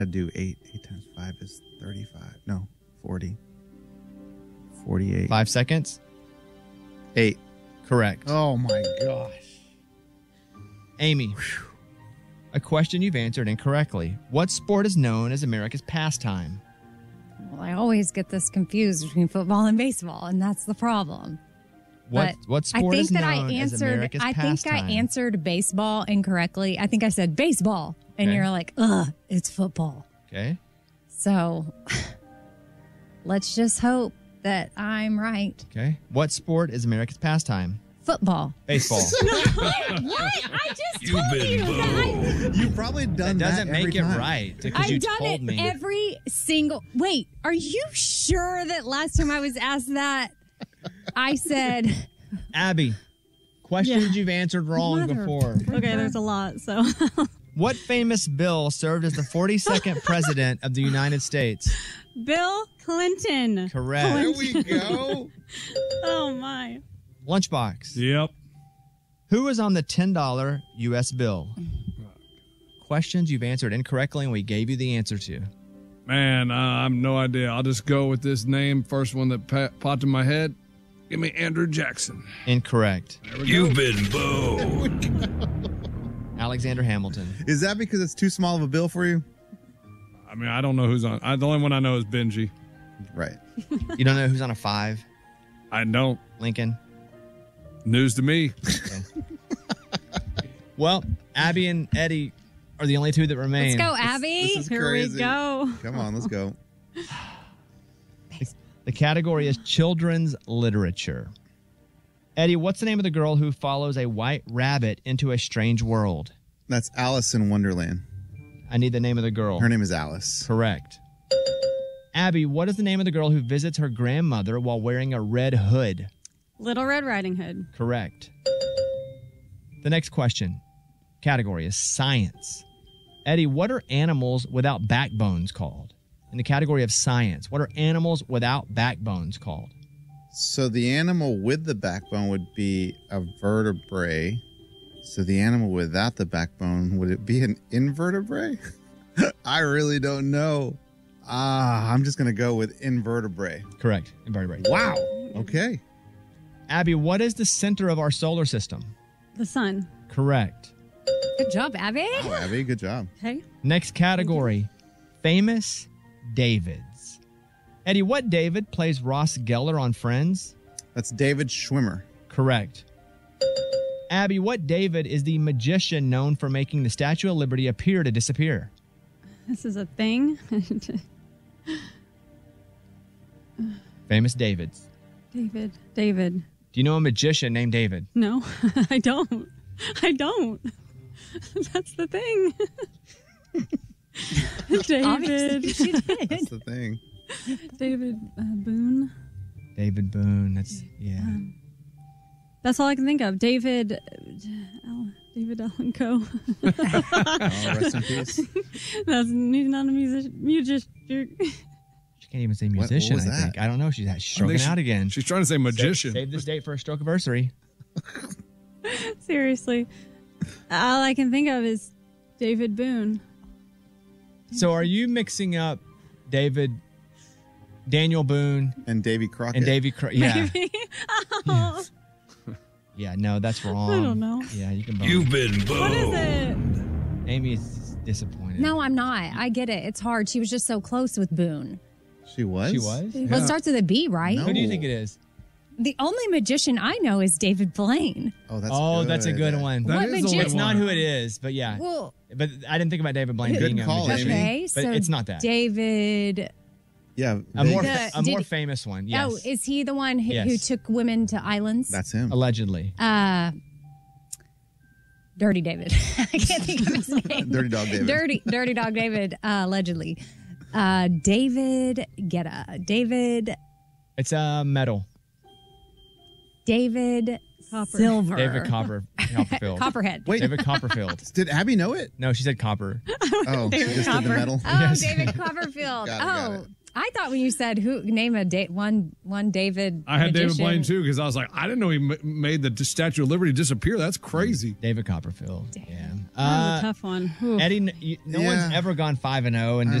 I'd do 8. 8 times 5 is 35. No, 40. 48. 5 seconds. 8. Correct. Oh, my gosh. Amy, a question you've answered incorrectly. What sport is known as America's pastime? Well, I always get this confused between football and baseball, and that's the problem. What sport is known as America's pastime? I think I answered baseball incorrectly. I think I said baseball, and you're like, it's football. Okay. So let's just hope that I'm right. Okay. What sport is America's pastime? Football. Baseball. What? I just told you that. You've probably done that. Doesn't make it right because you I've done told it me. every single. Wait, are you sure that last time I was asked that, I said, Abby, questions you've answered wrong before. Okay, there's a lot. So, What famous bill served as the 42nd president of the United States? Bill Clinton. Correct. There we go. Oh my. Lunchbox. Yep. Who is on the $10 U.S. bill? Questions you've answered incorrectly and we gave you the answer to. Man, I have no idea. I'll just go with this name. First one that popped in my head. Give me Andrew Jackson. Incorrect. You've been booed. Alexander Hamilton. Is that because it's too small of a bill for you? I mean, I don't know who's on. The only one I know is Benji. Right. You don't know who's on a 5? I don't. Lincoln. News to me. Okay. Well, Abby and Eddie are the only two that remain. let's go, Abby. This is Here crazy. we go. Come on, let's go. The category is children's literature. Eddie, what's the name of the girl who follows a white rabbit into a strange world? That's Alice in Wonderland. I need the name of the girl. Her name is Alice. Correct. Abby, what is the name of the girl who visits her grandmother while wearing a red hood? Little Red Riding Hood. Correct. The next question. Category is science. Eddie, what are animals without backbones called? In the category of science, what are animals without backbones called? So the animal with the backbone would be a vertebrae. So the animal without the backbone, would it be an invertebrate? I really don't know. I'm just going to go with invertebrate. Correct. Invertebrate. Wow. Okay. Abby, what is the center of our solar system? The sun. Correct. Good job, Abby. Oh, Abby, good job. Okay. Next category, famous Davids. Eddie, what David plays Ross Geller on Friends? That's David Schwimmer. Correct. Abby, what David is the magician known for making the Statue of Liberty appear to disappear? This is a thing. Famous Davids. David. Do you know a magician named David? No, I don't. That's the thing. David. Obviously, she did. That's the thing. David Boone. David Boone. That's, yeah. That's all I can think of. David Allen Coe. Oh, rest in peace. He's not a musician. She can't even say musician, was I that? think. I don't know. She's stroking out again. She's trying to say magician. Save this date for a stroke anniversary. Seriously. All I can think of is David Boone. So are you mixing up Daniel Boone, And Davy Crockett. and Davy Crockett? Yeah. Maybe. Oh, Yeah, no, that's wrong. I don't know. Yeah, you can bone. You've been booed. What is it? Amy's disappointed. No, I'm not. I get it. It's hard. She was just so close with Boone. She was? She was? Well, it starts with a B, right? No. Who do you think it is? The only magician I know is David Blaine. Oh, that's Oh, good. that's a good one. What is the magician? It's not who it is, but yeah. Well, But I didn't think about David Blaine Good being a call, magician. Amy. okay. But So it's not that. David. Yeah. A more, The- a more did- famous one, yes. Oh, is he the one who Yes. took women to islands? That's him. Allegedly. Dirty David. I can't think of his name. Dirty Dog David. Dirty Dog David, allegedly. David Guetta. David It's a medal. Copper. Silver. David Copperfield. Copperhead. Wait, David Copperfield. did Abby know it? No, she said copper. Oh, she just did the Copper. medal. Oh, Yes. David Copperfield. Got it. I thought when you said name one David. I had David magician. Blaine too because I was like, I didn't know he made the Statue of Liberty disappear. That's crazy. David Copperfield. Yeah. That was a tough one. Ooh. Eddie, no one's ever gone 5-0 and